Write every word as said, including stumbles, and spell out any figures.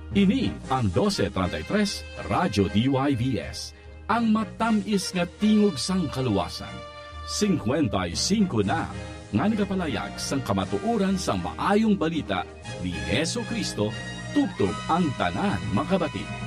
Ini ang twelve thirty-three Radyo D Y V S, ang matamis nga tingog sang kaluwasan. fifty-five na nga nagapalayag sang kamatuoran sang maayong balita ni Hesus Kristo tubtob ang tanan makabati.